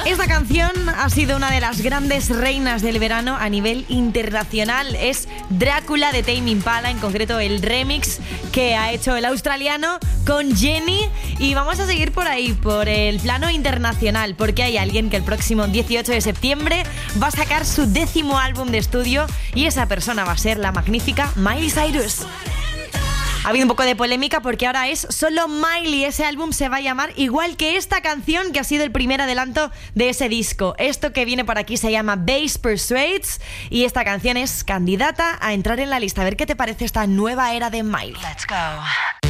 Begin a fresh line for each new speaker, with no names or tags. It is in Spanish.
Esta canción ha sido una de las grandes reinas del verano a nivel internacional. Es Drácula de Tame Impala, en concreto el remix que ha hecho el australiano con Jenny. Y vamos a seguir por ahí, por el plano internacional, porque hay alguien que el próximo 18 de septiembre va a sacar su 10º álbum de estudio y esa persona va a ser la magnífica Miley Cyrus. Ha habido un poco de polémica porque ahora es solo Miley. Ese álbum se va a llamar igual que esta canción, que ha sido el primer adelanto de ese disco. Esto que viene por aquí se llama Bass Persuades y esta canción es candidata a entrar en la lista. A ver qué te parece esta nueva era de Miley.
Let's go.